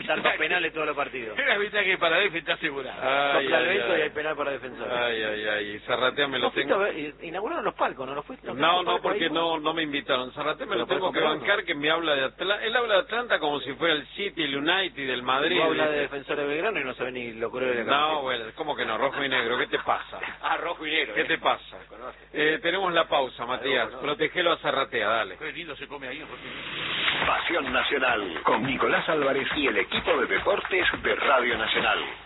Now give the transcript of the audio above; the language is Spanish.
salva penales todos los partidos. El arbitraje para Delphi está asegurado. Sopla el viento y hay penal para Defensor. Ay, Zarratea me lo tengo. Inauguraron los palcos, ¿no lo fuiste? No, porque no me invitaron. Zarratea me lo tengo que bancar, que me habla de Atlanta. Él habla de Atlanta como si fuera el City, el United, el Madrid. Habla de Defensor de Belgrano y no sabe ni lo creo de la No, bueno, ¿cómo que no? Rojo y negro, ¿qué te pasa? Rojo y negro. ¿Qué te pasa? Tenemos la pausa, Matías. Protegelo a Zarratea, dale. Qué lindo se come ahí. Pasión Nacional, con Nicolás Álvarez y el equipo de deportes de Radio Nacional.